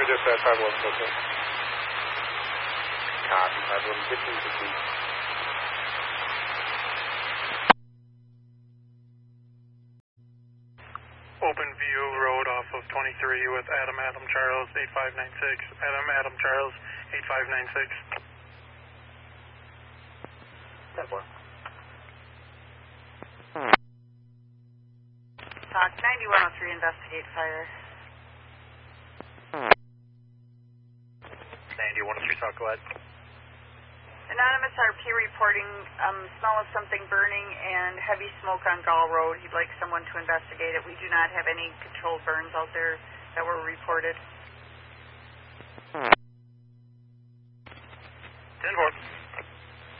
Roger, dispatch 511. Copy, 511, 15. Open View Road off of 23 with Adam Charles, 8596. Adam Charles, 8596. 10-4. Talk 9103, investigate fire. 9103, talk, go ahead. Anonymous RP reporting smell of something burning and heavy smoke on Gall Road. He'd like someone to investigate it. We do not have any controlled burns out there that were reported.